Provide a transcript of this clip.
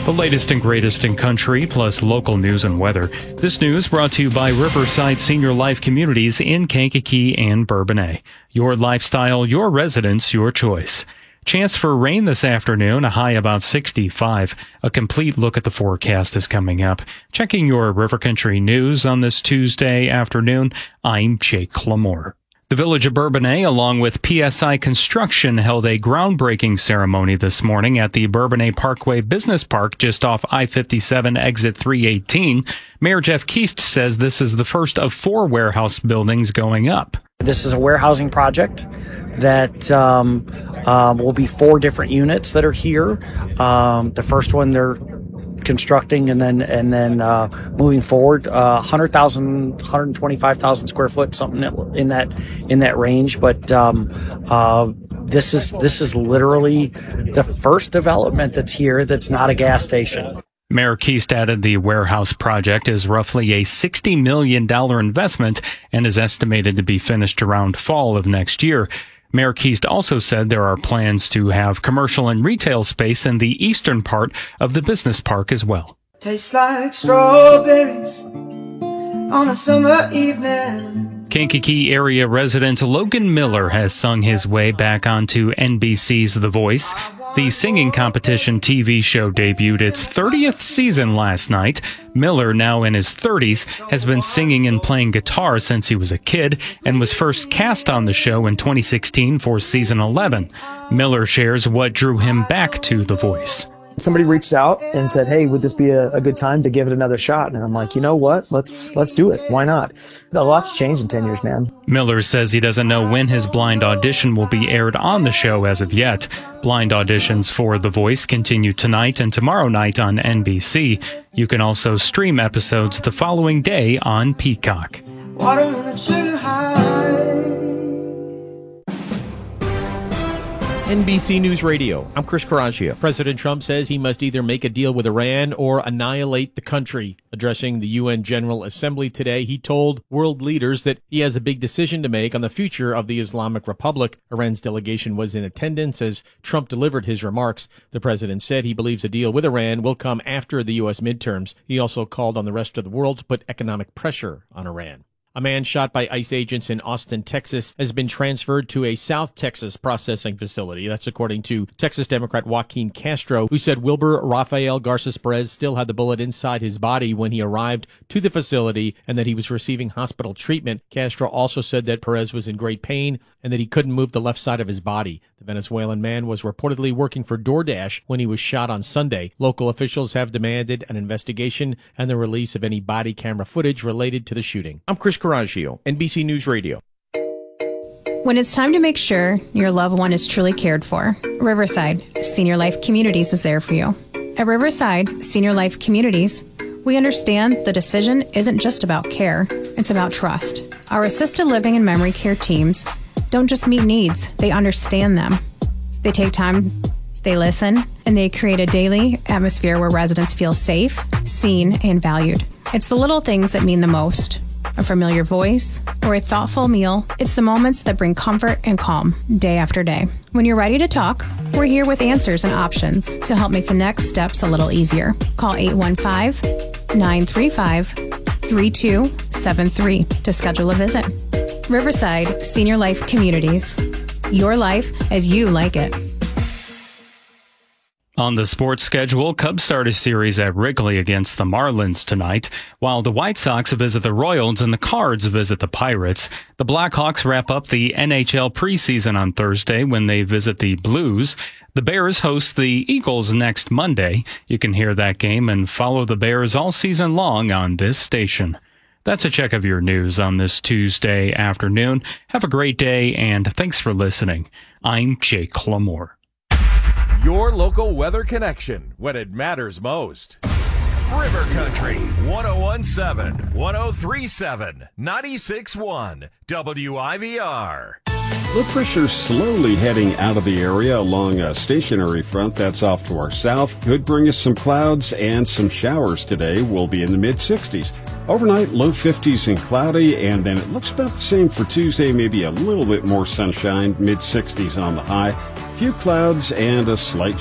The latest and greatest in country, plus local news and weather. This news brought to you by Riverside Senior Life Communities in Kankakee and Bourbonnais. Your lifestyle, your residence, your choice. Chance for rain this afternoon, a high about 65. A complete look at the forecast is coming up. Checking your River Country news on this Tuesday afternoon, I'm Jake Clamore. The Village of Bourbonnais, along with PSI Construction, held a groundbreaking ceremony this morning at the Bourbonnais Parkway Business Park just off I-57 exit 318. Mayor Jeff Keast says this is the first of 4 warehouse buildings going up. This is a warehousing project that will be 4 different units that are here. The first one they're constructing and then moving forward, 125,000 square foot, something in that range. But this is literally the first development that's here that's not a gas station. Mayor Keast added the warehouse project is roughly a $60 million investment and is estimated to be finished around fall of next year. Mayor Keast also said there are plans to have commercial and retail space in the eastern part of the business park as well. Tastes like strawberries on a summer evening. Kankakee area resident Logan Miller has sung his way back onto NBC's The Voice. The singing competition TV show debuted its 30th season last night. Miller, now in his 30s, has been singing and playing guitar since he was a kid and was first cast on the show in 2016 for season 11. Miller shares what drew him back to The Voice. Somebody reached out and said, hey, would this be a good time to give it another shot? And I'm like, you know what? Let's do it. Why not? A lot's changed in 10 years, man. Miller says he doesn't know when his blind audition will be aired on the show as of yet. Blind auditions for The Voice continue tonight and tomorrow night on NBC. You can also stream episodes the following day on Peacock. Watermelon sugar high. NBC News Radio. I'm Chris Caraccio. President Trump says he must either make a deal with Iran or annihilate the country. Addressing the UN General Assembly today, he told world leaders that he has a big decision to make on the future of the Islamic Republic. Iran's delegation was in attendance as Trump delivered his remarks. The president said he believes a deal with Iran will come after the U.S. midterms. He also called on the rest of the world to put economic pressure on Iran. A man shot by ICE agents in Austin, Texas, has been transferred to a South Texas processing facility. That's according to Texas Democrat Joaquin Castro, who said Wilbur Rafael Garces Perez still had the bullet inside his body when he arrived to the facility and that he was receiving hospital treatment. Castro also said that Perez was in great pain and that he couldn't move the left side of his body. The Venezuelan man was reportedly working for DoorDash when he was shot on Sunday. Local officials have demanded an investigation and the release of any body camera footage related to the shooting. I'm Chris Caraccio, NBC News Radio. When it's time to make sure your loved one is truly cared for, Riverside Senior Life Communities is there for you. At Riverside Senior Life Communities, we understand the decision isn't just about care, it's about trust. Our assisted living and memory care teams don't just meet needs, they understand them. They take time, they listen, and they create a daily atmosphere where residents feel safe, seen, and valued. It's the little things that mean the most. A familiar voice, or a thoughtful meal. It's the moments that bring comfort and calm day after day. When you're ready to talk, we're here with answers and options to help make the next steps a little easier. Call 815-935-3273 to schedule a visit. Riverside Senior Life Communities. Your life as you like it. On the sports schedule, Cubs start a series at Wrigley against the Marlins tonight, while the White Sox visit the Royals and the Cards visit the Pirates. The Blackhawks wrap up the NHL preseason on Thursday when they visit the Blues. The Bears host the Eagles next Monday. You can hear that game and follow the Bears all season long on this station. That's a check of your news on this Tuesday afternoon. Have a great day, and thanks for listening. I'm Jake Clamore. Your local weather connection when it matters most. River Country 1017, 1037, 961 WIVR. Low pressure slowly heading out of the area along a stationary front that's off to our south. Could bring us some clouds and some showers today. We'll be in the mid-60s. Overnight, low 50s and cloudy, and then it looks about the same for Tuesday, maybe a little bit more sunshine, mid-60s on the high. Few clouds and a slight